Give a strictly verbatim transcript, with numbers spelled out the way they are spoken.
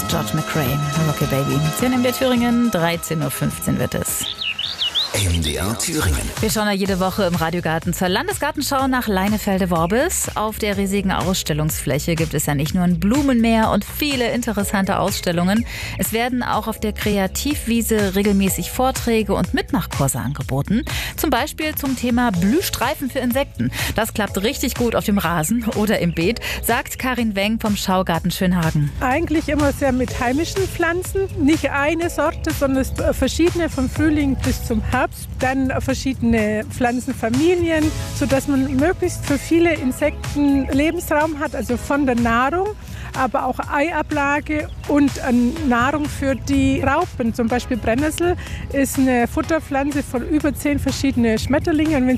George McRae, Rocky Baby. Sie nehmen der Thüringen, dreizehn Uhr fünfzehn wird es. M D R Thüringen. Wir schauen ja jede Woche im Radiogarten zur Landesgartenschau nach Leinefelde-Worbis. Auf der riesigen Ausstellungsfläche gibt es ja nicht nur ein Blumenmeer und viele interessante Ausstellungen. Es werden auch auf der Kreativwiese regelmäßig Vorträge und Mitmachkurse angeboten. Zum Beispiel zum Thema Blühstreifen für Insekten. Das klappt richtig gut auf dem Rasen oder im Beet, sagt Karin Weng vom Schaugarten Schönhagen. Eigentlich immer sehr mit heimischen Pflanzen. Nicht eine Sorte, sondern verschiedene vom Frühling bis zum Herbst. Dann verschiedene Pflanzenfamilien, sodass man möglichst für viele Insekten Lebensraum hat, also von der Nahrung, aber auch Eiablage und Nahrung für die Raupen. Zum Beispiel Brennnessel ist eine Futterpflanze von über zehn verschiedenen Schmetterlingen.